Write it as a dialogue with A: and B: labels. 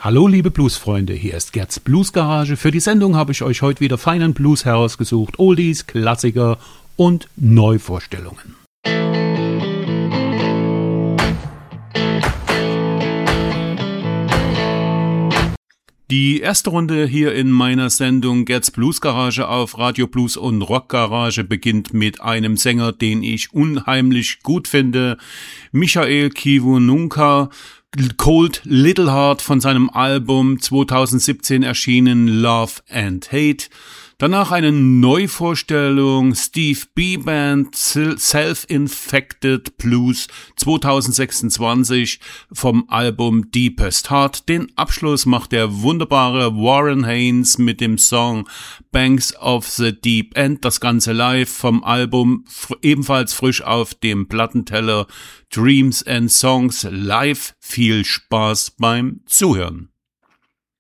A: Hallo liebe Bluesfreunde, hier ist Gerds Bluesgarage. Für die Sendung habe ich euch heute wieder feinen Blues herausgesucht, Oldies, Klassiker und Neuvorstellungen. Die erste Runde hier in meiner Sendung Gerds Bluesgarage auf Radio Blues und Rockgarage beginnt mit einem Sänger, den ich unheimlich gut finde, Michael Kiwanuka. Cold Little Heart von seinem Album 2017 erschienen Love and Hate. Danach eine Neuvorstellung Steve B. Band Self-Infected Blues 2026 vom Album Deepest Heart. Den Abschluss macht der wunderbare Warren Haynes mit dem Song Banks of the Deep End. Das Ganze live vom Album, ebenfalls frisch auf dem Plattenteller Dreams and Songs live. Viel Spaß beim Zuhören.